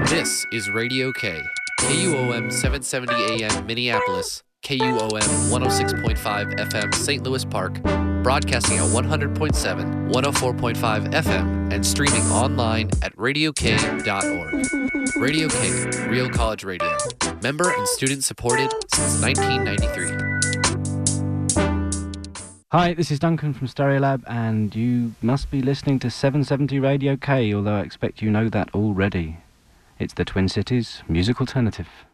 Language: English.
This is Radio K, KUOM 770 AM Minneapolis, KUOM 106.5 FM St. Louis Park, broadcasting at 100.7, 104.5 FM, and streaming online at radiok.org. Radio K, Real College Radio. Member and student supported since 1993. Hi, this is Duncan from Stereolab, and you must be listening to 770 Radio K, although I expect you know that already. It's the Twin Cities Music Alternative.